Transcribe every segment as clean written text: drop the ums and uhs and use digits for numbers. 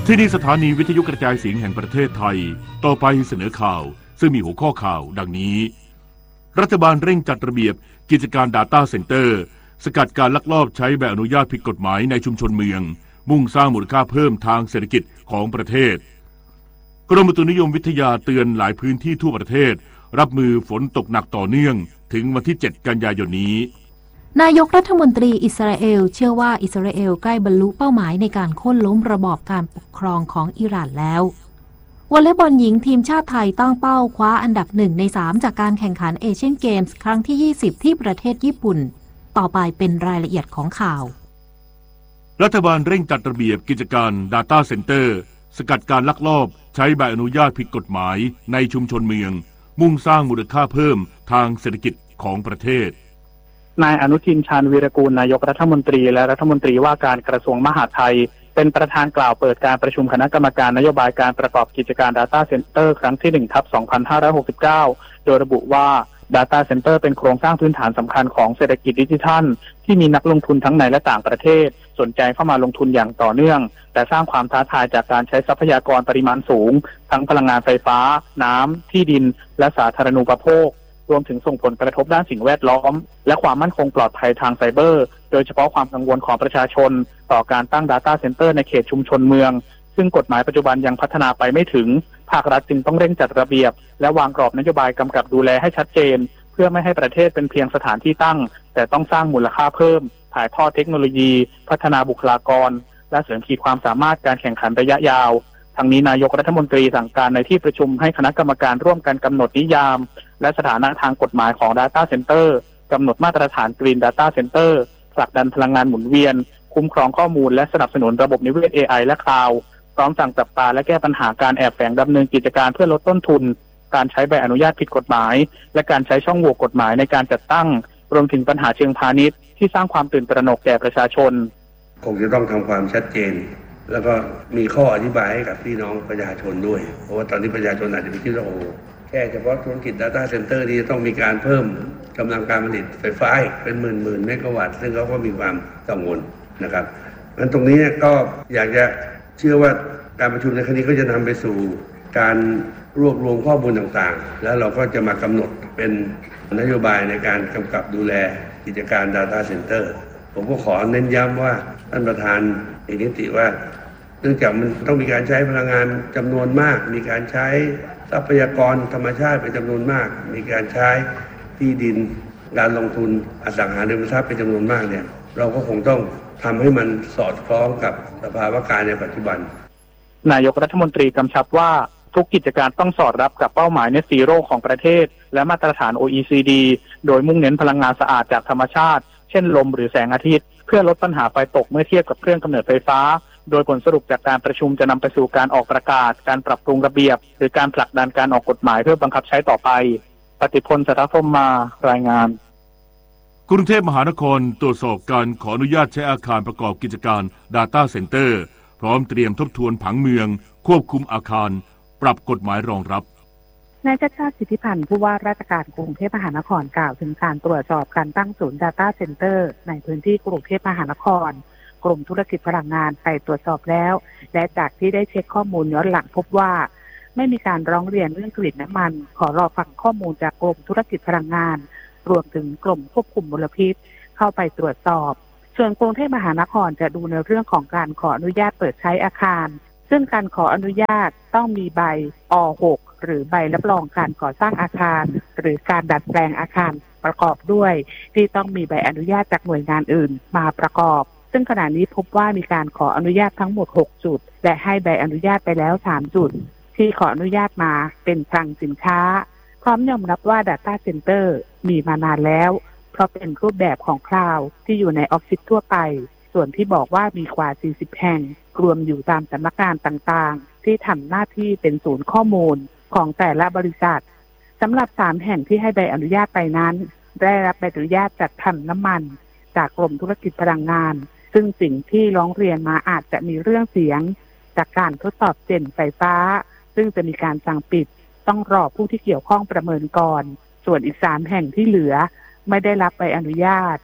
ที่นี่สถานีวิทยุกระจายเสียงแห่งประเทศไทยต่อไปเสนอข่าวซึ่งมีหัวข้อข่าวดังนี้รัฐบาลเร่งจัดระเบียบกิจการ Data Center สกัดการลักลอบใช้ใบอนุญาตผิดกฎหมายในชุมชนเมืองมุ่งสร้างมูลค่าเพิ่มทางเศรษฐกิจของประเทศกรมอุตุนิยมวิทยาเตือนหลายพื้นที่ทั่วประเทศรับมือฝนตกหนักต่อเนื่องถึงวันที่ 7 กันยายนนี้นายกรัฐมนตรีอิสราเอลเชื่อว่าอิสราเอลใกล้บรรลุเป้าหมายในการโค่นล้มระบอบการปกครองของอิหร่านแล้ววอลเลย์บอลหญิงทีมชาติไทยตั้งเป้าคว้าอันดับ1 ใน 3จากการแข่งขันเอเชียนเกมส์ครั้งที่ 20ที่ประเทศญี่ปุ่นต่อไปเป็นรายละเอียดของข่าวรัฐบาลเร่งจัดระเบียบกิจการ Data Center สกัดการลักลอบใช้ใบอนุญาตผิดกฎหมายในชุมชนเมืองมุ่งสร้างมูลค่าเพิ่มทางเศรษฐกิจของประเทศนายอนุทินชาญวีรกูลนายกรัฐมนตรีและรัฐมนตรีว่าการกระทรวงมหาดไทยเป็นประธานกล่าวเปิดการประชุมคณะกรรมการนโยบายการประกอบกิจการ Data Center ครั้งที่ 1/2569 โดยระบุว่า Data Center เป็นโครงสร้างพื้นฐานสำคัญของเศรษฐกิจดิจิทัลที่มีนักลงทุนทั้งในและต่างประเทศสนใจเข้ามาลงทุนอย่างต่อเนื่องแต่สร้างความท้าทายจากการใช้ทรัพยากรปริมาณสูงทั้งพลังงานไฟฟ้าน้ำที่ดินและสาธารณูปโภครวมถึงส่งผลกระทบด้านสิ่งแวดล้อมและความมั่นคงปลอดภัยทางไซเบอร์โดยเฉพาะความกังวลของประชาชนต่อการตั้ง Data Center ในเขตชุมชนเมืองซึ่งกฎหมายปัจจุบันยังพัฒนาไปไม่ถึงภาครัฐจึงต้องเร่งจัดระเบียบและวางกรอบนโยบายกำกับดูแลให้ชัดเจนเพื่อไม่ให้ประเทศเป็นเพียงสถานที่ตั้งแต่ต้องสร้างมูลค่าเพิ่มถ่ายทอดเทคโนโลยีพัฒนาบุคลากรและเสริมขีดความสามารถการแข่งขันระยะยาวทั้งนี้นายกรัฐมนตรีสั่งการในที่ประชุมให้คณะกรรมการร่วมกันกำหนดนิยามและสถานะทางกฎหมายของ Data Center กำหนดมาตรฐาน Green Data Center ผลักดันพลังงานหมุนเวียนคุ้มครองข้อมูลและสนับสนุนระบบนิเวศ AI และคลาวด์พร้อมสั่งจับตาและแก้ปัญหาการแอบแฝงดำเนินกิจการเพื่อลดต้นทุนการใช้ใบอนุญาตผิดกฎหมายและการใช้ช่องโหว่กฎหมายในการจัดตั้งรวมถึงปัญหาเชิงพาณิชย์ที่สร้างความตื่นตระหนกแก่ประชาชนคงจะต้องทำความชัดเจนแล้วก็มีข้ออธิบายให้กับพี่น้องประชาชนด้วยเพราะว่าตอนนี้ประชาชนอาจจะไปคิดว่าโอ้แค่เฉพาะธุรกิจ Data Center ที่จะต้องมีการเพิ่มกำลังการผลิตไฟฟ้าเป็นหมื่นเมกะวัตต์ซึ่งเขาก็มีความกังวลนะครับงั้นตรงนี้ก็อยากจะเชื่อว่าการประชุมในครั้งนี้ก็จะนำไปสู่การรวบรวมข้อมูลต่างๆแล้วเราก็จะมากำหนดเป็นนโยบายในการกำกับดูแลกิจการ Data Center ผมก็ขอเน้นย้ำว่าท่านประธานเอกนิติว่าเนื่องจากมันต้องมีการใช้พลังงานจำนวนมากมีการใช้ทรัพยากรธรรมชาติเป็นจำนวนมากมีการใช้ที่ดินการลงทุนอสังหาริมทรัพย์เป็นจำนวนมากเนี่ยเราก็คงต้องทำให้มันสอดคล้องกับสภาวะการในปัจจุบันนายกรัฐมนตรีกำชับว่าทุกกิจการต้องสอดรับกับเป้าหมาย Net Zero ของประเทศและมาตรฐาน OECD โดยมุ่งเน้นพลังงานสะอาดจากธรรมชาติเช่นลมหรือแสงอาทิตย์เพื่อลดปัญหาไฟตกเมื่อเทียบกับเครื่องกำเนิดไฟฟ้าโดยผลสรุปจากการประชุมจะนำไปสู่การออกประกาศการปรับปรุงระเบียบหรือการผลักดันการออกกฎหมายเพื่อบังคับใช้ต่อไปปฏิพล สัทธพรหมมารายงานกรุงเทพมหานครตรวจสอบการขออนุญาตใช้อาคารประกอบกิจการ Data Center พร้อมเตรียมทบทวนผังเมืองควบคุมอาคารปรับกฎหมายรองรับนายชัชชาติ สิทธิพันธ์ผู้ว่าราชการกรุงเทพมหานครกล่าวถึงการตรวจสอบการตั้งศูนย์ Data Center ในพื้นที่กรุงเทพมหานครกรมธุรกิจพลังงานไปตรวจสอบแล้วและจากที่ได้เช็คข้อมูลย้อนหลังพบว่าไม่มีการร้องเรียนเรื่องกลิ่นน้ำมันขอรอฟังข้อมูลจากกรมธุรกิจพลังงานรวมถึงกรมควบคุมมลพิษเข้าไปตรวจสอบส่วนกรุงเทพมหานครจะดูในเรื่องของการขออนุญาตเปิดใช้อาคารซึ่งการขออนุญาตต้องมีใบอ.6 หรือใบรับรองการก่อสร้างอาคารหรือการดัดแปลงอาคารประกอบด้วยที่ต้องมีใบอนุญาตจากหน่วยงานอื่นมาประกอบซึ่งขณะนี้พบว่ามีการขออนุญาตทั้งหมด6จุดและให้ใบอนุญาตไปแล้ว3จุดที่ขออนุญาตมาเป็นคลังสินค้าพร้อมยอมรับว่า Data Center มีมานานแล้วเพราะเป็นรูปแบบของคลาวด์ที่อยู่ในออฟฟิศทั่วไปส่วนที่บอกว่ามีกว่า40แห่งรวมอยู่ตามสำนักงานต่างๆที่ทำหน้าที่เป็นศูนย์ข้อมูลของแต่ละบริษัทสำหรับ3แห่งที่ให้ใบอนุญาตไปนั้นได้รับใบอนุญาตจัดทำน้ำมันจากกรมธุรกิจพลังงานซึ่งสิ่งที่ร้องเรียนมาอาจจะมีเรื่องเสียงจากการทดสอบเจนไฟฟ้าซึ่งจะมีการสั่งปิดต้องรอผู้ที่เกี่ยวข้องประเมินก่อนส่วนอีก3แห่งที่เหลือไม่ได้รับใบอนุญาต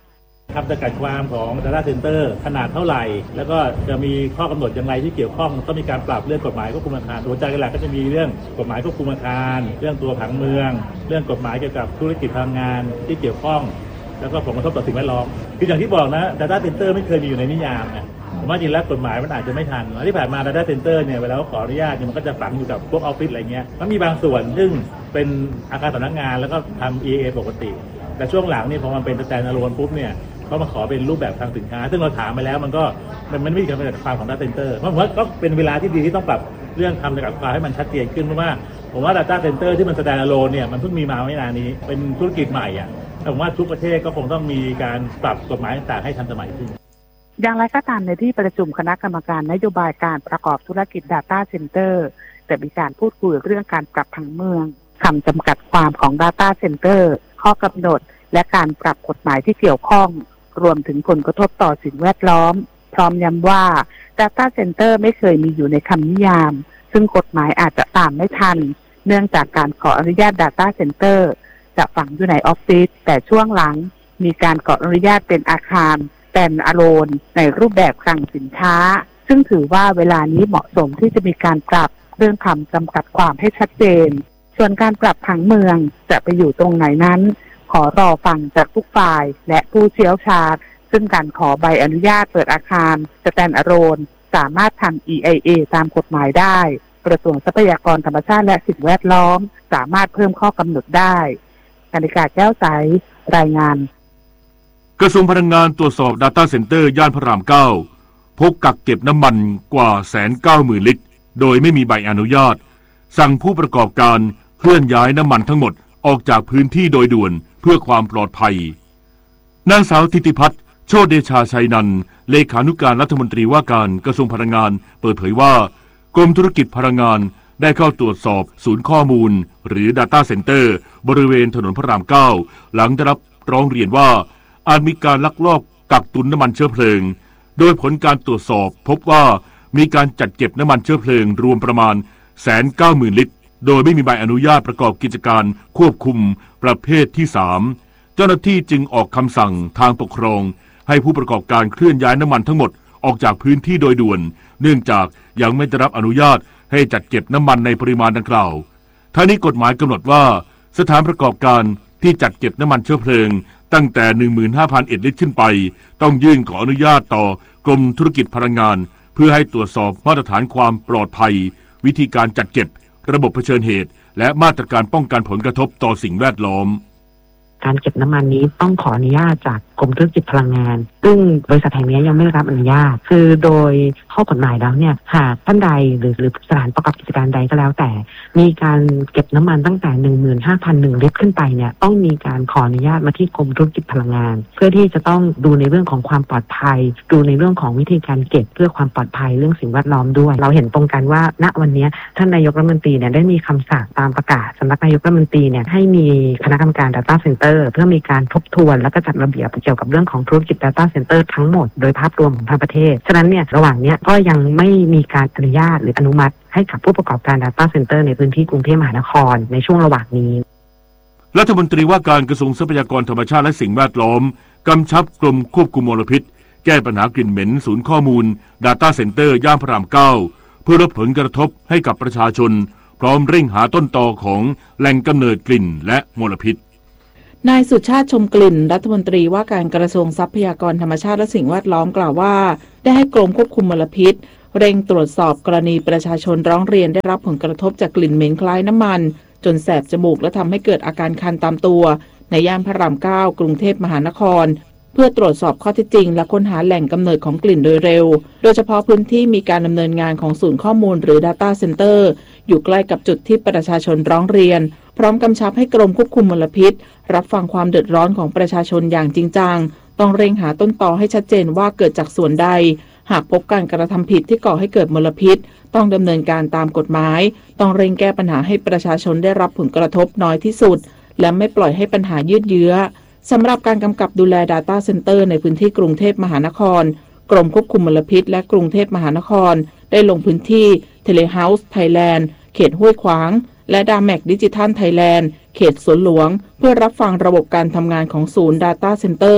คำจำกัดความของ Data Center ขนาดเท่าไหร่แล้วก็จะมีข้อกำหนดอย่างไรที่เกี่ยวข้องต้องมีการปรับเรื่องกฎหมายควบคุมอาคารหัวใจหลักก็จะมีเรื่องกฎหมายควบคุมอาคารเรื่องตัวผังเมืองเรื่องกฎหมายเกี่ยวกับธุรกิจพลังงานที่เกี่ยวข้องแล้วก็ผลกระทบต่อสิ่งแวดล้อมคืออย่างที่บอกนะ Data Center ไม่เคยมีอยู่ในนิยามนะผมว่าจริงแล้วกฎหมายมันอาจจะไม่ทันที่ผ่านมา Data Center เนี่ยเวลาขออนุญาตมันก็จะฝังอยู่กับพวกออฟฟิศอะไรเงี้ยมันมีบางส่วนซึ่งเป็นอาคารสำนักงานแล้วก็ทำ EA ปกติแต่ช่วงหลังนี่พอมันเป็น Standalone ปุ๊บเนี่ยก็มาขอเป็นรูปแบบทางสินค้าซึ่งเราถามไปแล้วมันก็มันไม่มีการจำกัดความของ Data Center เพราะผมว่าก็เป็นเวลาที่ดีที่ต้องปรับเรื่องทำจำกัดความให้มันชัดเจนขึ้นเพราะว่าผมว่า Data Center ที่มัน Standalone เนี่ยมันเพิ่งมีมาไม่นานนี้เป็นธุรกิจใหม่แต่ผมว่าทุกประเทศก็คงต้องมีการปรับกฎหมายต่างๆให้ทันสมัยขึ้นอย่างไรก็ตามในที่ประชุมคณะกรรมการนโยบายการประกอบธุรกิจ Data Center แต่มีการพูดคุยเรื่องการปรับผังเมืองคำจำกัดความของ Data Center ข้อกำหนดและการปรับกฎหมายที่เกี่ยวข้องรวมถึงผลกระทบต่อสิ่งแวดล้อมพร้อมย้ำว่า Data Center ไม่เคยมีอยู่ในคำนิยามซึ่งกฎหมายอาจจะตามไม่ทันเนื่องจากการขออนุญาต Data Center จะฝังอยู่ในออฟฟิศแต่ช่วงหลังมีการขออนุญาตเป็นอาคารStandalone ในรูปแบบคลังสินค้าซึ่งถือว่าเวลานี้เหมาะสมที่จะมีการปรับเรื่องคำจำกัดความให้ชัดเจนส่วนการปรับผังเมืองจะไปอยู่ตรงไหนนั้นขอรอฟังจากทุกฝ่ายและผู้เชี่ยวชาญซึ่งการขอใบอนุญาตเปิดอาคาร Standalone สามารถทำ EIA ตามกฎหมายได้กระทรวงทรัพยากรธรรมชาติและสิ่งแวดล้อมสามารถเพิ่มข้อกำหนดได้กนิกาแก้วใสรายงานกระทรวงพลังงานตรวจสอบ Data Center ย่านพระราม 9 พบกักเก็บน้ำมันกว่า 190,000 ลิตรโดยไม่มีใบอนุญาตสั่งผู้ประกอบการเคลื่อนย้ายน้ำมันทั้งหมดออกจากพื้นที่โดยด่วนเพื่อความปลอดภัยนางสาวธิติพัฒน์โชติเดชาชัยนันท์เลขานุการรัฐมนตรีว่าการกระทรวงพลังงานเปิดเผยว่ากรมธุรกิจพลังงานได้เข้าตรวจสอบศูนย์ข้อมูลหรือ Data Center บริเวณถนนพระราม 9 หลังได้รับร้องเรียนว่าอาจมีการลักลอบกักตุนน้ำมันเชื้อเพลิงโดยผลการตรวจสอบพบว่ามีการจัดเก็บน้ำมันเชื้อเพลิงรวมประมาณ 190,000 ลิตรโดยไม่มีใบอนุญาตประกอบกิจการควบคุมประเภทที่ 3 เจ้าหน้าที่จึงออกคำสั่งทางปกครองให้ผู้ประกอบการเคลื่อนย้ายน้ำมันทั้งหมดออกจากพื้นที่โดยด่วนเนื่องจากยังไม่ได้รับอนุญาตให้จัดเก็บน้ำมันในปริมาณดังกล่าวทั้งนี้กฎหมายกำหนดว่าสถานประกอบการที่จัดเก็บน้ำมันเชื้อเพลิงตั้งแต่ 15,000 ลิตรขึ้นไปต้องยื่นขออนุญาตต่อกรมธุรกิจพลังงานเพื่อให้ตรวจสอบมาตรฐานความปลอดภัยวิธีการจัดเก็บระบบเผชิญเหตุและมาตรการป้องกันผลกระทบต่อสิ่งแวดล้อมการเก็บน้ำมันนี้ต้องขออนุญาตจากกรมธุรกิจพลังงานซึ่งบริษัทแห่งนี้ยังไม่ได้รับอนุญาตคือโดยข้อกฎหมายแล้วเนี่ยหากท่านใดหรือสถานประกอบกิจการใดก็แล้วแต่มีการเก็บน้ำมันตั้งแต่ 15,001 ลิตรขึ้นไปเนี่ยต้องมีการขออนุญาตมาที่กรมธุรกิจพลังงานเพื่อที่จะต้องดูในเรื่องของความปลอดภัยดูในเรื่องของวิธีการเก็บเพื่อความปลอดภัยเรื่องสิ่งแวดล้อมด้วยเราเห็นตรงกันว่าณวันนี้ท่านนายกรัฐมนตรีเนี่ยได้มีคำสั่งตามประกาศสำนักนายกรัฐมนตรีเนี่ยให้มีคณะกรรมการ Data Center เพื่อมีการทบทวนและก็จัดระเบียบเกี่ยวกับเรื่องของธุรกิจ Data Center ทั้งหมดโดยภาพรวมของทั้งประเทศฉะนั้นเนี่ยระหว่างนี้ก็ยังไม่มีการอนุญาตหรืออนุมัติให้กับผู้ประกอบการ Data Center ในพื้นที่กรุงเทพมหานครในช่วงระหว่างนี้รัฐมนตรีว่าการกระทรวงทรัพยากรธรรมชาติและสิ่งแวดล้อมกำชับกรมควบคุมมลพิษแก้ปัญหากลิ่นเหม็นศูนย์ข้อมูล Data Center ย่านพระราม 9 เพื่อลดผลกระทบให้กับประชาชนพร้อมเร่งหาต้นตอของแหล่งกำเนิดกลิ่นและมลพิษนายสุชาติชมกลิ่นรัฐมนตรีว่าการกระทรวงทรัพยากรธรรมชาติและสิ่งแวดล้อมกล่าวว่าได้ให้กรมควบคุมมลพิษเร่งตรวจสอบกรณีประชาชนร้องเรียนได้รับผลกระทบจากกลิ่นเหม็นคล้ายน้ำมันจนแสบจมูกและทำให้เกิดอาการคันตามตัวในย่านพระราม 9 กรุงเทพมหานครเพื่อตรวจสอบข้อเท็จจริงและค้นหาแหล่งกำเนิดของกลิ่นโดยเร็วโดยเฉพาะพื้นที่มีการดำเนินงานของศูนย์ข้อมูลหรือ Data Center อยู่ใกล้กับจุดที่ประชาชนร้องเรียนพร้อมกำชับให้กรมควบคุมมลพิษรับฟังความเดือดร้อนของประชาชนอย่างจริงจังต้องเร่งหาต้นตอให้ชัดเจนว่าเกิดจากส่วนใดหากพบการกระทำผิดที่ก่อให้เกิดมลพิษต้องดำเนินการตามกฎหมายต้องเร่งแก้ปัญหาให้ประชาชนได้รับผลกระทบน้อยที่สุดและไม่ปล่อยให้ปัญหายืดเยื้อสำหรับการกำกับดูแล Data Center ในพื้นที่กรุงเทพมหานครกรมควบคุมมลพิษและกรุงเทพมหานครได้ลงพื้นที่ Telehouse Thailand เขตห้วยขวางและดาแม็กดิจิทัลไทยแลนด์เขตสวนหลวงเพื่อรับฟังระบบการทำงานของศูนย์ Data Center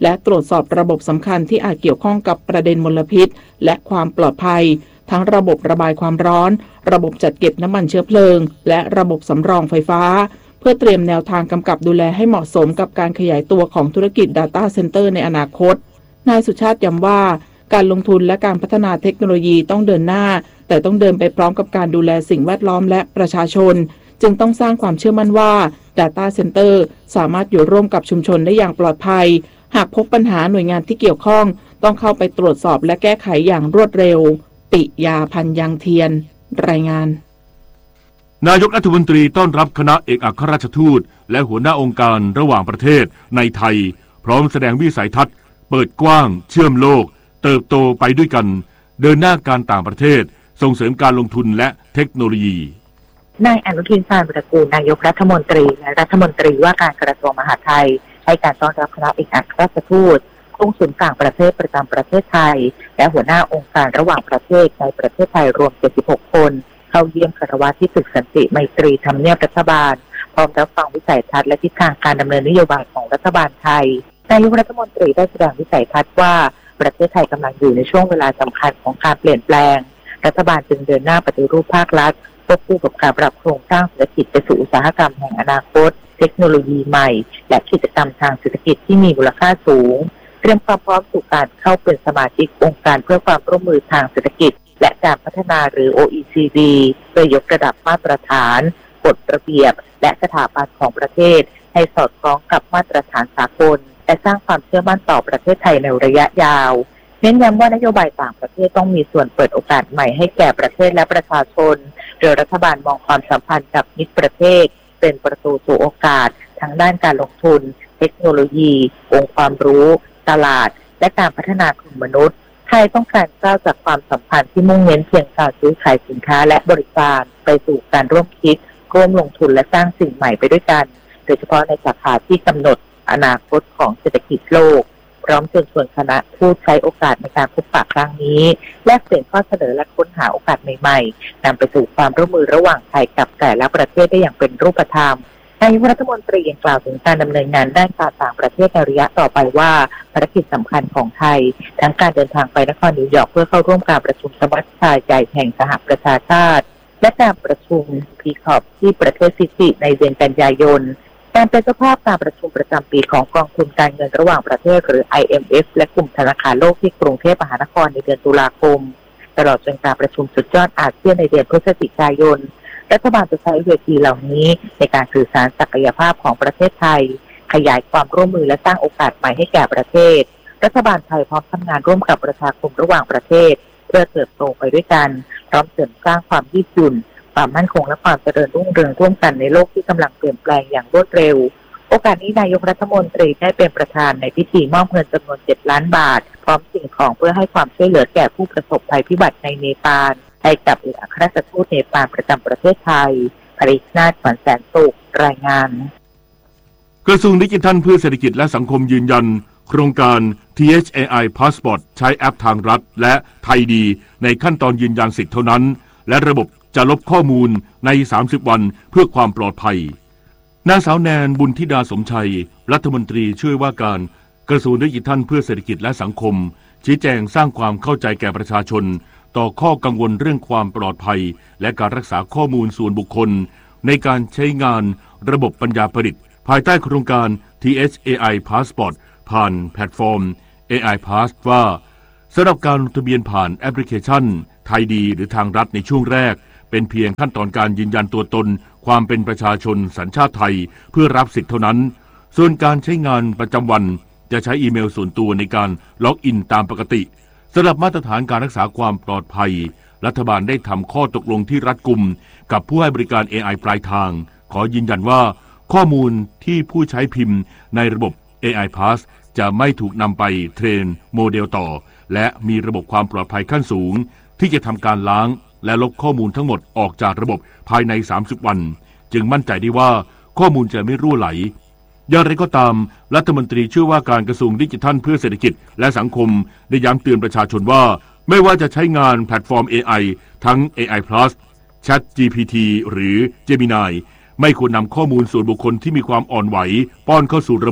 และตรวจสอบระบบสำคัญที่อาจเกี่ยวข้องกับประเด็นมลพิษและความปลอดภัยทั้งระบบระบายความร้อนระบบจัดเก็บน้ำมันเชื้อเพลิงและระบบสำรองไฟฟ้าเพื่อเตรียมแนวทางกำกับดูแลให้เหมาะสมกับการขยายตัวของธุรกิจ Data Center ในอนาคตนายสุชาติย้ำว่าการลงทุนและการพัฒนาเทคโนโลยีต้องเดินหน้าแต่ต้องเดินไปพร้อมกับการดูแลสิ่งแวดล้อมและประชาชนจึงต้องสร้างความเชื่อมั่นว่า Data Center สามารถอยู่ร่วมกับชุมชนได้อย่างปลอดภัยหากพบปัญหาหน่วยงานที่เกี่ยวข้องต้องเข้าไปตรวจสอบและแก้ไขอย่างรวดเร็วปิยาพันธ์ยังเทียนรายงานนายกรัฐมนตรีต้อนรับคณะเอกอัครราชทูตและหัวหน้าองค์การระหว่างประเทศในไทยพร้อมแสดงวิสัยทัศน์เปิดกว้างเชื่อมโลกเติบโตไปด้วยกันเดินหน้าการต่างประเทศส่งเสริมการลงทุนและเทคโนโลยีนายอนุทิน ชาญวีรกูลนายกรัฐมนตรีและรัฐมนตรีว่าการกระทรวงมหาดไทยให้การต้อนรับคณะเอกอัครราชทูตกงสุลต่างประเทศประจำประเทศไทยและหัวหน้าองค์การระหว่างประเทศในประเทศไทยรวม76คนเข้าเยี่ยมคารวะที่ตึกสันติไมตรีทำเนียบรัฐบาลพร้อมรับฟังวิสัยทัศน์และทิศทางการดำเนินนโยบายของรัฐบาลไทยนายกรัฐมนตรีได้แสดงวิสัยทัศน์ว่าประเทศไทยกำลังอยู่ในช่วงเวลาสำคัญของการเปลี่ยนแปลงรัฐบาลจึงเดินหน้าปฏิรูปภาครัฐควบคู่กับการปรับโครงสร้างเศรษฐกิจไปสู่อุตสาหกรรมแห่งอนาคตเทคโนโลยีใหม่และกิจกรรมทางเศรษฐกิจที่มีมูลค่าสูงเตรียมความพร้อมสู่การเข้าเป็นสมาชิกองค์การเพื่อความร่วมมือทางเศรษฐกิจและการพัฒนาหรือ OECD โดยยกระดับมาตรฐานกฎระเบียบและสถาบันของประเทศให้สอดคล้องกับมาตรฐานสากลและสร้างความเชื่อมั่นต่อประเทศไทยในระยะยาวเน้นย้ำว่านโยบายต่างประเทศต้องมีส่วนเปิดโอกาสใหม่ให้แก่ประเทศและประชาชนโดยรัฐบาลมองความสัมพันธ์กับมิตรประเทศเป็นประตูสู่โอกาสทั้งด้านการลงทุนเทคโนโลยีองค์ความรู้ตลาดและการพัฒนากลุ่มมนุษย์ไทยต้องการก้าวจากความสัมพันธ์ที่มุ่งเน้นเพียงการซื้อขายสินค้าและบริการไปสู่การร่วมคิดร่วมลงทุนและสร้างสิ่งใหม่ไปด้วยกันโดยเฉพาะในสาขาที่กำหนดอนาคตของเศรษฐกิจโลกพร้อมเชิญชวนคณะทูตใช้โอกาสในการพบปะครั้งนี้แลกเปลี่ยนข้อเสนอและค้นหาโอกาสใหม่ๆนำไปสู่ความร่วมมือระหว่างไทยกับแต่ละประเทศได้อย่างเป็นรูปธรรมนายกรัฐมนตรียังกล่าวถึงการดำเนินงานด้านการต่างประเทศในระยะต่อไปว่าภารกิจสำคัญของไทยทั้งการเดินทางไปนครนิวยอร์กเพื่อเข้าร่วมการประชุมสมัชชาใหญ่แห่งสหประชาชาติและการประชุมพีคอปที่ประเทศฟิจิในเดือนกันยายนการเป็นเจ้าภาพการประชุมประจำปีของกองทุนการเงินระหว่างประเทศหรือ IMF และกลุ่มธนาคารโลกที่กรุงเทพมหานครในเดือนตุลาคมตลอดจนการประชุมสุดยอดอาเซียนในเดือนพฤศจิกายนรัฐบาลจะใช้เวทีเหล่านี้ในการสื่อสารศักยภาพของประเทศไทยขยายความร่วมมือและสร้างโอกาสใหม่ให้แก่ประเทศรัฐบาลไทยพร้อมทำงานร่วมกับประชาคมระหว่างประเทศเพื่อเติบโตไปด้วยกันพร้อมเสริมสร้างความยืดหยุ่นความมั่นคงและความเจริญรุ่งเรืองร่วมกันในโลกที่กำลังเปลี่ยนแปลงอย่างรวดเร็วโอกาสนี้นายกรัฐมนตรีได้เป็นประธานในพิธีมอบเงินจำนวน7 ล้านบาทพร้อมสิ่งของเพื่อให้ความช่วยเหลือแก่ผู้ประสบภัยพิบัติในเนปาลให้กับเอกอัครราชทูตเนปาลประจำประเทศไทยปริศนาถ ขวัญแสนสุขรายงานกระทรวงดิจิทัลเพื่อเศรษฐกิจและสังคมยืนยันโครงการ THAI Passport ใช้แอปทางรัฐและไทยดีในขั้นตอนยืนยันสิทธิเท่านั้นและระบบจะลบข้อมูลใน30 วันเพื่อความปลอดภัยนางสาวแนนบุญธิดาสมชัยรัฐมนตรีช่วยว่าการกระทรวงดิจิทัลเพื่อเศรษฐกิจและสังคมชี้แจงสร้างความเข้าใจแก่ประชาชนต่อข้อกังวลเรื่องความปลอดภัยและการรักษาข้อมูลส่วนบุคคลในการใช้งานระบบปัญญาประดิษฐ์ภายใต้โครงการ THAI Passport ผ่านแพลตฟอร์ม AI Pass ว่าสำหรับการลงทะเบียนผ่านแอปพลิเคชันไทยดีหรือทางรัฐในช่วงแรกเป็นเพียงขั้นตอนการยืนยันตัวตนความเป็นประชาชนสัญชาติไทยเพื่อรับสิทธิเท่านั้นส่วนการใช้งานประจำวันจะใช้อีเมลส่วนตัวในการล็อกอินตามปกติสำหรับมาตรฐานการรักษาความปลอดภัยรัฐบาลได้ทำข้อตกลงที่รัดกุมกับผู้ให้บริการ AI ปลายทางขอยืนยันว่าข้อมูลที่ผู้ใช้พิมพ์ในระบบ AI Pass จะไม่ถูกนำไปเทรนโมเดลต่อและมีระบบความปลอดภัยขั้นสูงที่จะทำการล้างและลบข้อมูลทั้งหมดออกจากระบบภายใน30 วันจึงมั่นใจได้ว่าข้อมูลจะไม่รั่วไหลอย่างไรก็ตามรัฐมนตรีช่วยว่าการกระทรวงดิจิทัลเพื่อเศรษฐกิจและสังคมได้ย้ำเตือนประชาชนว่าไม่ว่าจะใช้งานแพลตฟอร์ม AI ทั้ง AI Plus ChatGPT หรือ Gemini ไม่ควรนำข้อมูลส่วนบุคคลที่มีความอ่อนไหวป้อนเข้าสู่ระบบ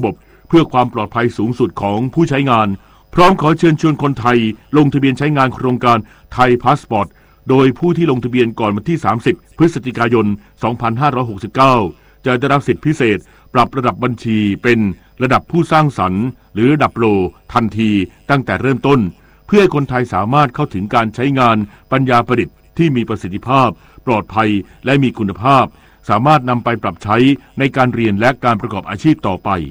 เพื่อความปลอดภัยสูงสุดของผู้ใช้งานพร้อมขอเชิญชวนคนไทยลงทะเบียนใช้งานโครงการไทยพาสปอร์ตโดยผู้ที่ลงทะเบียนก่อนวันที่30พฤศจิกายน2569จะได้รับสิทธิพิเศษปรับระดับบัญชีเป็นระดับผู้สร้างสรรค์หรือระดับโปรทันทีตั้งแต่เริ่มต้นเพื่อให้คนไทยสามารถเข้าถึงการใช้งานปัญญาประดิษฐ์ที่มีประสิทธิภาพปลอดภัยและมีคุณภาพสามารถนำไปปรับใช้ในการเรียนและการประกอบอาชีพต่อไป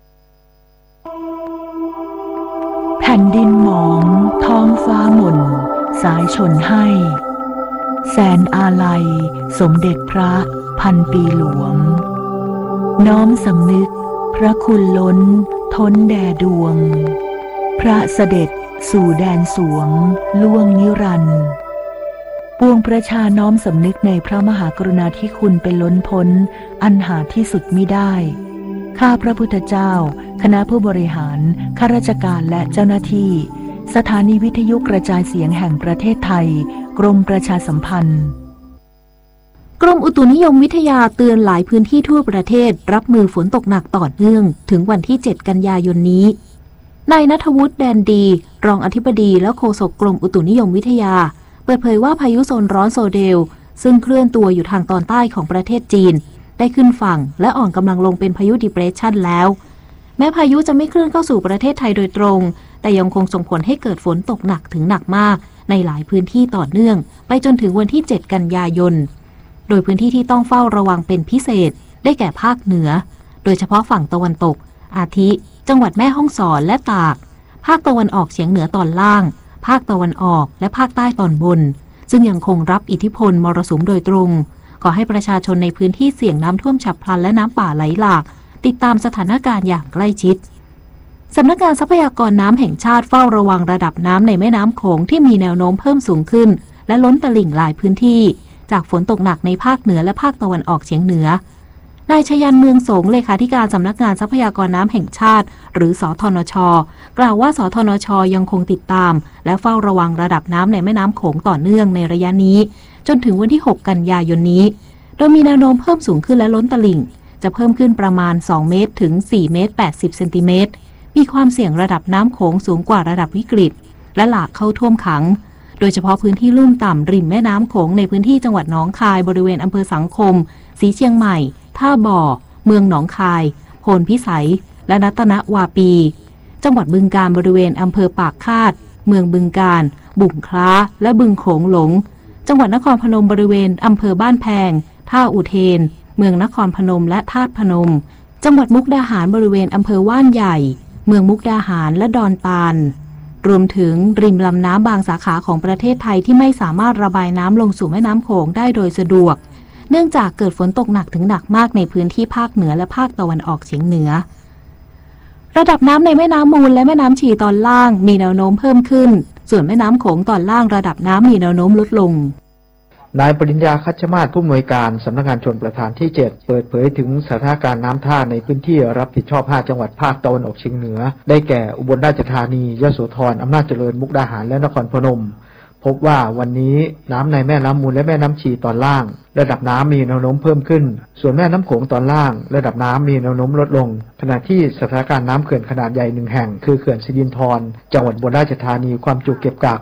แผ่นดินหมองท้องฟ้าหม่นสายชนให้แสนอาลัยสมเด็จพระพันปีหลวงน้อมสำนึกพระคุณล้นท้นแด่ดวงพระเสด็จสู่แดนสวงล่วงนิรันดร์ปวงประชาน้อมสำนึกในพระมหากรุณาธิคุณเป็นล้นพ้นอันหาที่สุดมิได้ข้าพระพุทธเจ้าคณะผู้บริหารข้าราชการและเจ้าหน้าที่สถานีวิทยุกระจายเสียงแห่งประเทศไทยกรมประชาสัมพันธ์กรมอุตุนิยมวิทยาเตือนหลายพื้นที่ทั่วประเทศรับมือฝนตกหนักต่อเนื่องถึงวันที่7กันยายนนี้นายณัฐวุฒิแดนดีรองอธิบดีและโฆษกกรมอุตุนิยมวิทยาเปิดเผยว่าพายุโซนร้อนโซเดลซึ่งเคลื่อนตัวอยู่ทางตอนใต้ของประเทศจีนได้ขึ้นฝั่งและอ่อนกำลังลงเป็นพายุดิเพรสชันแล้วแม้พายุจะไม่เคลื่อนเข้าสู่ประเทศไทยโดยตรงแต่ยังคงส่งผลให้เกิดฝนตกหนักถึงหนักมากในหลายพื้นที่ต่อเนื่องไปจนถึงวันที่7กันยายนโดยพื้นที่ที่ต้องเฝ้าระวังเป็นพิเศษได้แก่ภาคเหนือโดยเฉพาะฝั่งตะวันตกอาทิจังหวัดแม่ฮ่องสอนและตากภาคตะวันออกเฉียงเหนือตอนล่างภาคตะวันออกและภาคใต้ตอนบนซึ่งยังคงรับอิทธิพลมรสุมโดยตรงขอให้ประชาชนในพื้นที่เสี่ยงน้ำท่วมฉับพลันและน้ำป่าไหลหลากติดตามสถานการณ์อย่างใกล้ชิดสำนักงานทรัพยากรน้ำแห่งชาติเฝ้าระวังระดับน้ำในแม่น้ำโขงที่มีแนวโน้มเพิ่มสูงขึ้นและล้นตลิ่งหลายพื้นที่จากฝนตกหนักในภาคเหนือและภาคตะวันออกเฉียงเหนือนายชยันเมืองสงเลขาธิการสำนักงานทรัพยากรน้ำแห่งชาติหรือสทนช.กล่าวว่าสทนช.ยังคงติดตามและเฝ้าระวังระดับน้ำในแม่น้ำโขงต่อเนื่องในระยะนี้จนถึงวันที่6กันยายนนี้โดยมีแนวโน้มเพิ่มสูงขึ้นและล้นตลิ่งจะเพิ่มขึ้นประมาณ2เมตรถึง4เมตร80เซนติเมตรมีความเสี่ยงระดับน้ำโขงสูงกว่าระดับวิกฤตและหลากเข้าท่วมขังโดยเฉพาะพื้นที่ลุ่มต่ำริมแม่น้ำโขงในพื้นที่จังหวัดหนองคายบริเวณอำเภอสังคมศรีเชียงใหม่ท่าบ่อเมืองหนองคายโพนพิสัยและรัตนวาปีจังหวัดบึงกาฬบริเวณอำเภอปากคาดเมืองบึงกาฬบุ่งคล้าและบึงโขงหลงจังหวัดนครพนมบริเวณอำเภอบ้านแพงท่าอุเทนเมืองนครพนมและธาตุพนมจังหวัดมุกดาหารบริเวณอำเภอว่านใหญ่เมืองมุกดาหารและดอนตาลรวมถึงริมลำน้ำบางสาขาของประเทศไทยที่ไม่สามารถระบายน้ำลงสู่แม่น้ำโขงได้โดยสะดวกเนื่องจากเกิดฝนตกหนักถึงหนักมากในพื้นที่ภาคเหนือและภาคตะวันออกเฉียงเหนือระดับน้ำในแม่น้ำมูลและแม่น้ำฉี่ตอนล่างมีแนวโน้มเพิ่มขึ้นส่วนแม่น้ำโขงตอนล่างระดับน้ำมีแนวโน้มลดลงนายปริญญาคัชมาศผู้อำนวยการสำนักงานชลประทานที่7เปิดเผยถึงสถานการณ์น้ำท่าในพื้นที่รับผิดชอบ5จังหวัดภาคตะวันออกเฉียงเหนือได้แก่อุบลราชธานียโสธรอำนาจเจริญมุกดาหารและนครพนมพบว่าวันนี้น้ำในแม่น้ำมูลและแม่น้ำฉี่ตอนล่างระดับน้ำมีแนวโน้มเพิ่มขึ้นส่วนแม่น้ำโขงตอนล่างระดับน้ำมีแนวโน้มลดลงขณะที่สถานการณ์น้ำเขื่อนขนาดใหญ่1แห่งคือเขื่อนสิรินธรจังหวัดอุบลราชธานีความจุเก็บกัก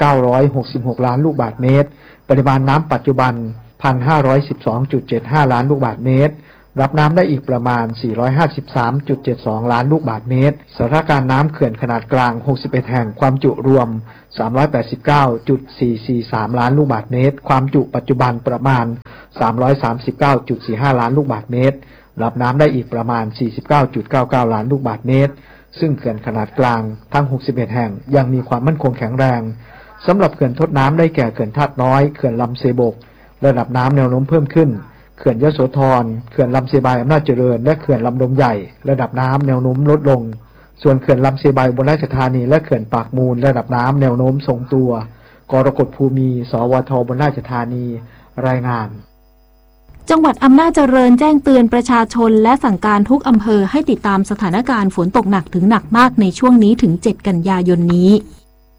1,966 ล้านลูกบาศก์เมตรปริมาณน้ำปัจจุบัน 1,512.75 ล้านลูกบาศก์เมตรรับน้ำได้อีกประมาณ 453.72 ล้านลูกบาศก์เมตรสถานการณ์น้ำเขื่อนขนาดกลาง61แห่งความจุรวม 389.443 ล้านลูกบาศก์เมตรความจุปัจจุบันประมาณ 339.45 ล้านลูกบาศก์เมตรรับน้ำได้อีกประมาณ 49.99 ล้านลูกบาศก์เมตรซึ่งเขื่อนขนาดกลางทั้ง61แห่งยังมีความมั่นคงแข็งแรงสำหรับเขื่อนทดน้ำได้แก่เขื่อนธาตุน้อยเขื่อนลำเซบกระดับน้ำแนวโน้มเพิ่มขึ้นเขื่อนยโสธรเขื่อนลำเซบายอำนาจเจริญและเขื่อนลำดมใหญ่ระดับน้ำแนวโน้มลดลงส่วนเขื่อนลำเซบายอุบลราชธานีและเขื่อนปากมูลระดับน้ำแนวโน้มทรงตัวกรกฎภูมิสวทอุบลราชธานีรายงานจังหวัดอำนาจเจริญแจ้งเตือนประชาชนและสั่งการทุกอำเภอให้ติดตามสถานการณ์ฝนตกหนักถึงหนักมากในช่วงนี้ถึง7กันยายนนี้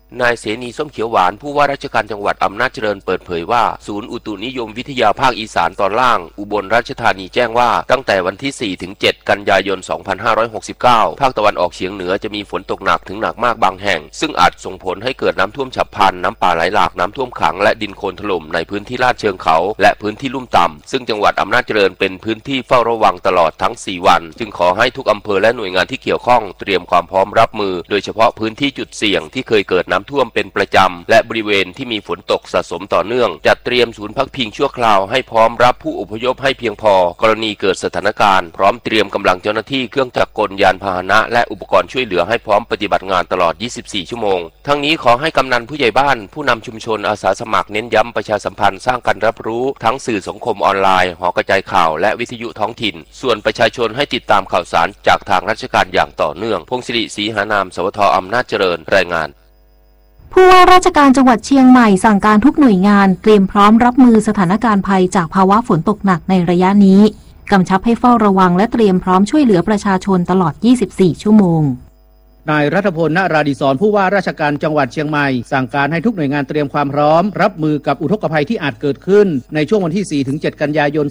นายเสนีส้มเขียวหวานผู้ว่าราชการจังหวัดอำนาจเจริญเปิดเผยว่าศูนย์อุตุนิยมวิทยาภาคอีสานตอนล่างอุบลราชธานีแจ้งว่าตั้งแต่วันที่ 4-7 กันยายน 2569 ภาคตะวันออกเฉียงเหนือจะมีฝนตกหนักถึงหนักมากบางแห่งซึ่งอาจส่งผลให้เกิดน้ำท่วมฉับพลันน้ำป่าไหลหลากน้ำท่วมขังและดินโคลนถล่มในพื้นที่ลาดเชิงเขาและพื้นที่ลุ่มต่ำซึ่งจังหวัดอำนาจเจริญเป็นพื้นที่เฝ้าระวังตลอดทั้ง 4 วันจึงขอให้ทุกอำเภอและหน่วยงานที่เกี่ยวข้องเตรียมความพร้อมรับมือโดยเฉพาะพื้นที่จุดเสี่ยงที่เคยเกิดน้ำท่วมเป็นประจำและบริเวณที่มีฝนตกสะสมต่อเนื่องจัดเตรียมศูนย์พักพิงชั่วคราวให้พร้อมรับผู้อพยพให้เพียงพอกรณีเกิดสถานการณ์พร้อมเตรียมกำลังเจ้าหน้าที่เครื่องจักรกลยานพาหนะและอุปกรณ์ช่วยเหลือให้พร้อมปฏิบัติงานตลอด 24 ชั่วโมงทั้งนี้ขอให้กำนันผู้ใหญ่บ้านผู้นำชุมชนอาสาสมัครเน้นย้ำประชาสัมพันธ์สร้างการรับรู้ทั้งสื่อสังคมออนไลน์หอกระจายข่าวและวิทยุท้องถิ่นส่วนประชาชนให้ติดตามข่าวสารจากทางราชการอย่างต่อเนื่องพงศิริศรีหานามสวท.อำนาจเจริญรายงานผู้ว่าราชการจังหวัดเชียงใหม่สั่งการทุกหน่วยงานเตรียมพร้อมรับมือสถานการณ์ภัยจากภาวะฝนตกหนักในระยะนี้กำชับให้เฝ้าระวังและเตรียมพร้อมช่วยเหลือประชาชนตลอด 24 ชั่วโมงนายรัฐพล ณ ราดิศรผู้ว่าราชการจังหวัดเชียงใหม่สั่งการให้ทุกหน่วยงานเตรียมความพร้อมรับมือกับอุทกภัยที่อาจเกิดขึ้นในช่วงวันที่ 4-7 กันยายน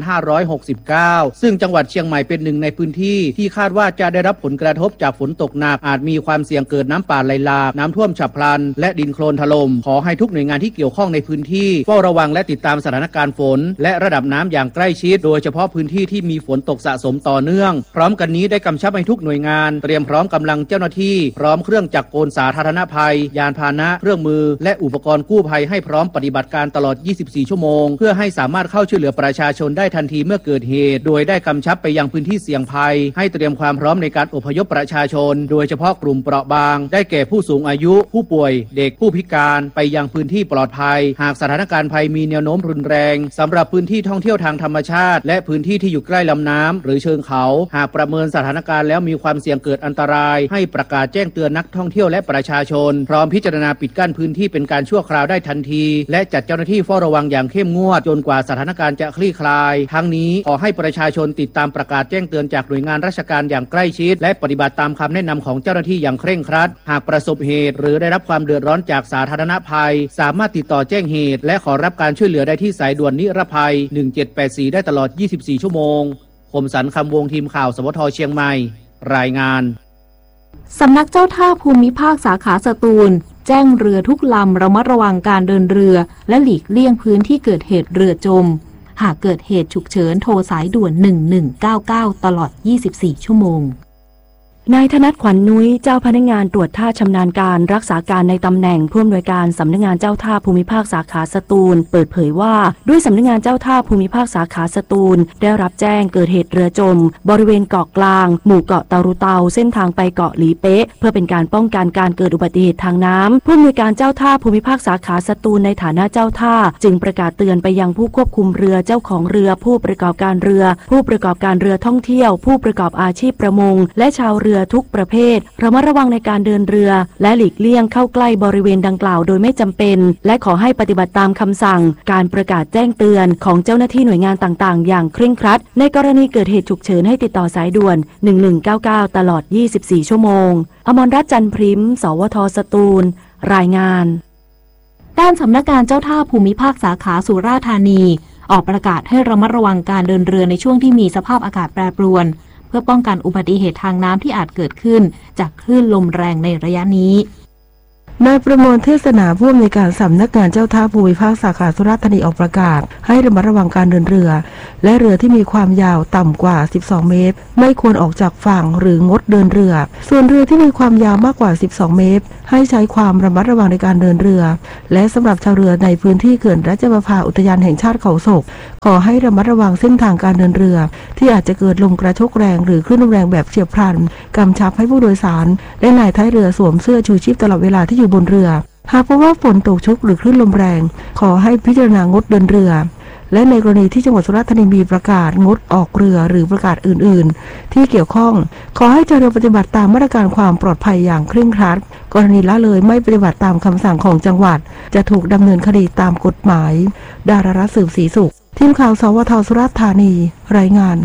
2569 ซึ่งจังหวัดเชียงใหม่เป็นหนึ่งในพื้นที่ที่คาดว่าจะได้รับผลกระทบจากฝนตกหนักอาจมีความเสี่ยงเกิดน้ำป่าไหลหลากน้ำท่วมฉับพลันและดินโคลนถล่มขอให้ทุกหน่วยงานที่เกี่ยวข้องในพื้นที่เฝ้าระวังและติดตามสถานการณ์ฝนและระดับน้ำอย่างใกล้ชิดโดยเฉพาะพื้นที่ที่มีฝนตกสะสมต่อเนื่องพร้อมกันนี้ได้กำชับให้ทุกหน่วยงานเตรียมพร้อมกำลังเจ้าหน้าที่พร้อมเครื่องจักรกลสาธารณภัยยานพาหนะเครื่องมือและอุปกรณ์กู้ภัยให้พร้อมปฏิบัติการตลอด 24 ชั่วโมงเพื่อให้สามารถเข้าช่วยเหลือประชาชนได้ทันทีเมื่อเกิดเหตุโดยได้กำชับไปยังพื้นที่เสี่ยงภัยให้เตรียมความพร้อมในการอพยพประชาชนโดยเฉพาะกลุ่มเปราะบางได้แก่ผู้สูงอายุผู้ป่วยเด็กผู้พิการไปยังพื้นที่ปลอดภัยหากสถานการณ์ภัยมีแนวโน้มรุนแรงสำหรับพื้นที่ท่องเที่ยวทางธรรมชาติและพื้นที่ที่อยู่ใกล้ลำน้ำหรือเชิงเขาหากประเมินสถานการณ์แล้วมีความเสี่ยงเกิดอันตรายให้ประกาศแจ้งเตือนนักท่องเที่ยวและประชาชนพร้อมพิจารณาปิดกั้นพื้นที่เป็นการชั่วคราวได้ทันทีและจัดเจ้าหน้าที่เฝ้าระวังอย่างเข้มงวดจนกว่าสถานการณ์จะคลี่คลายทั้งนี้ขอให้ประชาชนติดตามประกาศแจ้งเตือนจากหน่วยงานราชการอย่างใกล้ชิดและปฏิบัติตามคำแนะนำของเจ้าหน้าที่อย่างเคร่งครัดหากประสบเหตุหรือได้รับความเดือดร้อนจากสาธารณภัยสามารถติดต่อแจ้งเหตุและขอรับการช่วยเหลือได้ที่สายด่วนนิรภัย1784ได้ตลอด24ชั่วโมงคมสันต์คำวงทีมข่าวสวท.เชียงใหม่รายงานสำนักเจ้าท่าภูมิภาคสาขาสตูลแจ้งเรือทุกลำระมัดระวังการเดินเรือและหลีกเลี่ยงพื้นที่เกิดเหตุเรือจมหากเกิดเหตุฉุกเฉินโทรสายด่วน1199ตลอด24ชั่วโมงนายธนัทขวัญนุ้ยเจ้าพนักงานตรวจท่าชำนาญการรักษาการในตำแหน่งผู้อำนวยการสำนักงานเจ้าท่าภูมิภาคสาขาสตูลเปิดเผยว่าด้วยสำนักงานเจ้าท่าภูมิภาคสาขาสตูลได้รับแจ้งเกิดเหตุเรือจมบริเวณเกาะกลางหมู่เกาะเตารุเตาเส้นทางไปเกาะหลีเป๊ะเพื่อเป็นการป้องกันการเกิดอุบัติเหตุทางน้ำผู้อำนวยการเจ้าท่าภูมิภาคสาขาสตูลในฐานะเจ้าท่าจึงประกาศเตือนไปยังผู้ควบคุมเรือเจ้าของเรือผู้ประกอบการเรือผู้ประกอบการเรือท่องเที่ยวผู้ประกอบอาชีพประมงและชาวเรือทุกประเภทระมัดระวังในการเดินเรือและหลีกเลี่ยงเข้าใกล้บริเวณดังกล่าวโดยไม่จำเป็นและขอให้ปฏิบัติตามคำสั่งการประกาศแจ้งเตือนของเจ้าหน้าที่หน่วยงานต่างๆอย่างเคร่งครัดในกรณีเกิดเหตุฉุกเฉินให้ติดต่อสายด่วน1199ตลอด24ชั่วโมงอมรรัตน์จันทร์พริมสวท.สตูลรายงานด้านสำนักงานเจ้าท่าภูมิภาคสาขาสุราษฎร์ธานีออกประกาศให้ระมัดระวังการเดินเรือในช่วงที่มีสภาพอากาศแปรปรวนเพื่อป้องกันอุบัติเหตุทางน้ำที่อาจเกิดขึ้นจากคลื่นลมแรงในระยะนี้นายประมวลเทศนาผู้อำนวยการสำนักงานเจ้าท่าภูมิภาคสาขาสุราษฎร์ธานีออกประกาศให้ระมัดระวังการเดินเรือและเรือที่มีความยาวต่ำกว่า12เมตรไม่ควรออกจากฝั่งหรืองดเดินเรือส่วนเรือที่มีความยาวมากกว่า12เมตรให้ใช้ความระมัดระวังในการเดินเรือและสำหรับชาวเรือในพื้นที่เขื่อนราชประภาอุทยานแห่งชาติเขาศกขอให้ระมัดระวังเส้นทางการเดินเรือที่อาจจะเกิดลมกระโชกแรงหรือคลื่นลมแรงแบบเฉียบพลันกำชับให้ผู้โดยสารและนายท้ายเรือสวมเสื้อชูชีพตลอดเวลาที่อยู่บนเรือหากพบว่าฝนตกชุกหรือคลื่นลมแรงขอให้พิจารณางดเดินเรือและในกรณีที่จังหวัดสุราษฎร์ธานีมีประกาศงดออกเรือหรือประกาศอื่นๆที่เกี่ยวข้องขอให้เจ้าเรือปฏิบัติตามมาตรการความปลอดภัยอย่างเคร่งครัดกรณีละเลยไม่ปฏิบัติตามคำสั่งของจังหวัดจะถูกดำเนินคดีตามกฎหมายดารารัตน์สืบศรีสุขทีมข่าวสวท.สุราษฎร์ธานีรายงาน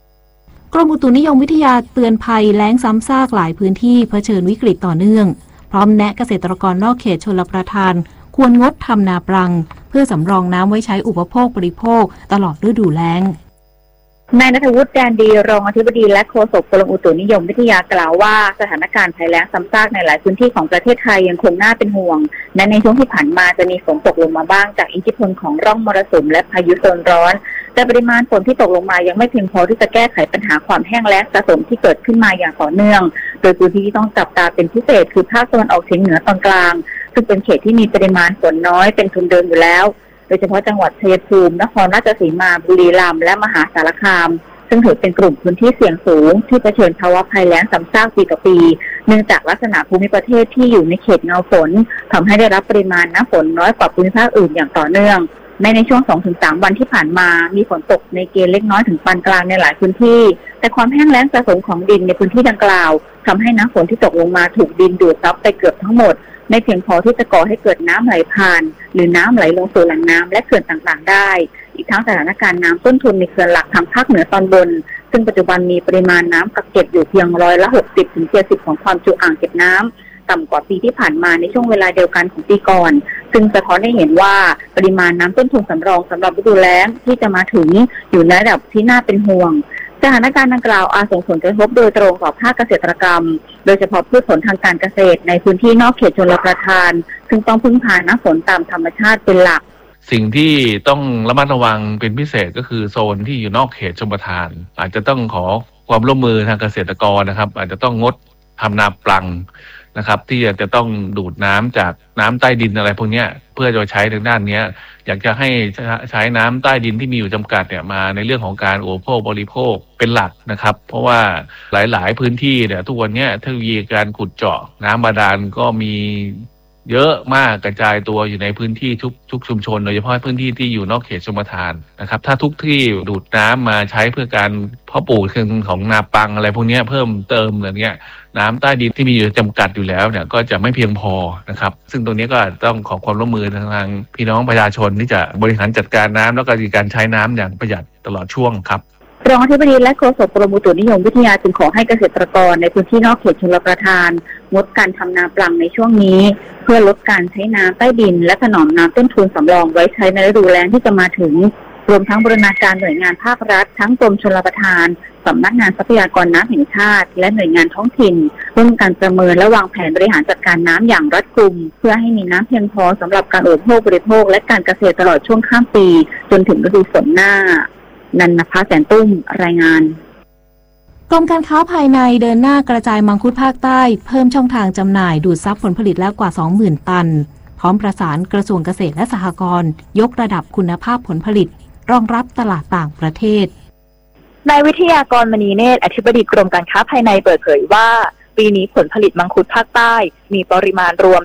กรมอุตุนิยมวิทยาเตือนภัยแล้งซ้ำซากหลายพื้นที่เผชิญวิกฤตต่อเนื่องพร้อมแนะเกษตรกรนอกเขตชลประทานควรงดทำนาปรังเพื่อสำรองน้ำไว้ใช้อุปโภคบริโภคตลอดฤดูแล้งนายณัฐวุฒิ แดนดีรองอธิบดีและโฆษกกรมอุตุนิยมวิทยากล่าวว่าสถานการณ์ภัยแล้งซ้ำซากในหลายพื้นที่ของประเทศไทยยังคงน่าเป็นห่วงและในช่วงที่ผ่านมาจะมีฝนตกลงมาบ้างจากอิทธิพลของร่องมรสุมและพายุโซนร้อนแต่ปริมาณฝนที่ตกลงมายังไม่เพียงพอที่จะแก้ไขปัญหาความแห้งแล้งสะสมที่เกิดขึ้นมาอย่างต่อเนื่องโดยพื้นที่ที่ต้องจับตาเป็นพิเศษคือภาคตะวันออกเฉียงเหนือตอนกลางซึ่งเป็นเขตที่มีปริมาณฝนน้อยเป็นทุนเดิมอยู่แล้วโดยเฉพาะจังหวัดชัยภูมินครราชสีมาบุรีรัมย์และมหาสารคามซึ่งถือเป็นกลุ่มพื้นที่เสี่ยงสูงที่เผชิญภาวะภัยแล้งซ้ำซากปีต่อปีเนื่องจากลักษณะภูมิประเทศที่อยู่ในเขตเงาฝนทำให้ได้รับปริมาณน้ำฝนน้อยกว่าภูมิภาคอื่นอย่างต่อเนื่องในช่วง 2-3 วันที่ผ่านมามีฝนตกในเกณฑ์เล็กน้อยถึงปานกลางในหลายพื้นที่แต่ความแห้งแล้งสะสมของดินในพื้นที่ดังกล่าวทำให้น้ำฝนที่ตกลงมาถูกดินดูดซับไปเกือบทั้งหมดไม่เพียงพอที่จะก่อให้เกิดน้ำไหลผ่านหรือน้ำไหลลงสู่แหล่งน้ำและเขื่อนต่างๆได้อีกทั้งสถานการณ์น้ำต้นทุนในเขื่อนหลักทางภาคเหนือตอนบนซึ่งปัจจุบันมีปริมาณน้ำกักเก็บอยู่เพียง60-70%ของความจุอ่างเก็บน้ำต่ำกว่าปีที่ผ่านมาในช่วงเวลาเดียวกันของปีก่อนซึ่งสะท้อนให้เห็นว่าปริมาณน้ำต้นทุนสำรองสำหรับฤดูแล้งที่จะมาถึงอยู่ในระดับที่น่าเป็นห่วงสถานการณ์ดังกล่าวอาจส่งผลกระทบโดยตรงต่อภาคเกษตรกรรมโดยเฉพาะพืชผลทางการเกษตรในพื้นที่นอกเขตชลประทานซึ่งต้องพึ่งพาน้ำฝนตามธรรมชาติเป็นหลักสิ่งที่ต้องระมัดระวังเป็นพิเศษก็คือโซนที่อยู่นอกเขตชลประทานอาจจะต้องขอความร่วมมือทางเกษตรกรนะครับอาจจะต้องงดทำนาปลังนะครับที่จะต้องดูดน้ำจากน้ำใต้ดินอะไรพวกนี้เพื่อจะใช้ทางด้านนี้อยากจะให้ใช้น้ำใต้ดินที่มีอยู่จำกัดเนี่ยมาในเรื่องของการอุปโภคบริโภคเป็นหลักนะครับเพราะว่าหลายๆพื้นที่เนี่ยทุกวันนี้เทคโนโลยีการขุดเจาะน้ำบาดาลก็มีเยอะมากกระจายตัวอยู่ในพื้นที่ทุกชุมชนโดยเฉพาะพื้นที่ที่อยู่นอกเขตชลประทานนะครับถ้าทุกที่ดูดน้ำมาใช้เพื่อการเพาะปลูกของนาปังอะไรพวกนี้เพิ่มเติมอะไรเงี้ยน้ำใต้ดินที่มีอยู่จำกัดอยู่แล้วเนี่ยก็จะไม่เพียงพอนะครับซึ่งตรงนี้ก็ต้องขอความร่วมมือทางพี่น้องประชาชนที่จะบริหารจัดการน้ำแล้วก็การใช้น้ำอย่างประหยัดตลอดช่วงครับรองอธิบดีและโฆษกกรมอุตุนิยมวิทยาจึงขอให้เกษตรกรในพื้นที่นอกเขตชลประทานงดการทำนาปลังในช่วงนี้เพื่อลดการใช้น้ำใต้ดินและถนอมน้ำต้นทุนสำรองไว้ใช้ในฤดูแล้งที่จะมาถึงรวมทั้งบูรณาการหน่วยงานภาครัฐทั้งกรมชลประทานสำนักงานทรัพยากรน้ำแห่งชาติและหน่วยงานท้องถิ่นร่วมกันประเมินและวางแผนบริหารจัดการน้ำอย่างรัดกุมเพื่อให้มีน้ำเพียงพอสำหรับการอุปโภคบริโภคและการเกษตรตลอดช่วงข้ามปีจนถึงฤดูฝนหน้านันนภาแสนตุ้มรายงานกรมการค้าภายในเดินหน้ากระจายมังคุดภาคใต้เพิ่มช่องทางจำหน่ายดูดซับผลผลิตแล้วกว่า 20,000 ตันพร้อมประสานกระทรวงเกษตรและสหกรณ์ยกระดับคุณภาพผลผลิตรองรับตลาดต่างประเทศนายวิทยากรมณีเนตรอธิบดีกรมการค้าภายในเปิดเผยว่าปีนี้ผลผลิตมังคุดภาคใต้มีปริมาณรวม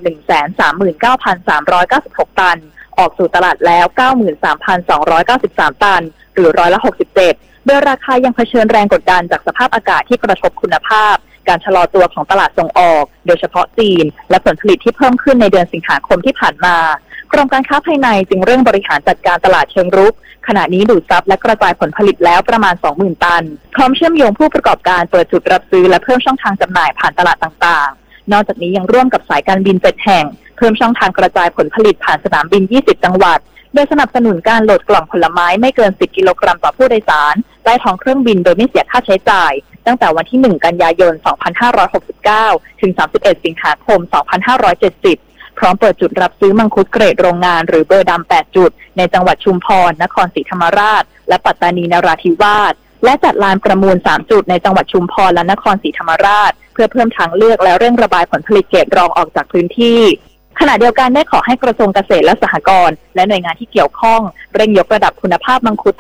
139,396 ตันออกสู่ตลาดแล้ว 93,293 ตันหรือ67%โดยราคายังเผชิญแรงกดดันจากสภาพอากาศที่กระทบคุณภาพการชะลอตัวของตลาดส่งออกโดยเฉพาะจีนและผลผลิตที่เพิ่มขึ้นในเดือนสิงหาคมที่ผ่านมากรมการค้าภายในจึงเร่งบริหารจัดการตลาดเชิงรุกขณะนี้ดูดซับและกระจายผลผลิตแล้วประมาณ 20,000 ตันพร้อมเชื่อมโยงผู้ประกอบการเปิดจุดรับซื้อและเพิ่มช่องทางจำหน่ายผ่านตลาดต่างๆนอกจากนี้ยังร่วมกับสายการบิน7แห่งเพิ่มช่องทางกระจายผลผลิตผ่านสนามบิน20จังหวัดโดยสนับสนุนการโหลดกล่องผลไม้ไม่เกิน10กิโลกรัมต่อผู้โดยสารใต้ท้องเครื่องบินโดยไม่เสียค่าใช้จ่ายตั้งแต่วันที่1กันยายน2569ถึง31สิงหาคม2570พร้อมเปิดจุดรับซื้อมังคุดเกรดโรงงานหรือเบอร์ดำ8จุดในจังหวัดชุมพรนครศรีธรรมราชและปัตตานีนราธิวาสและจัดลานประมูล3จุดในจังหวัดชุมพรและนครศรีธรรมราชเพื่อเพิ่มทางเลือกและเร่งระบายผลผลิตเกรดรองออกจากพื้นที่ขณะเดียวกันได้ขอให้กระทรวงเกษตรและสหกรณ์และหน่วยงานที่เกี่ยวข้องเร่งยกระดับคุณภาพมังคุด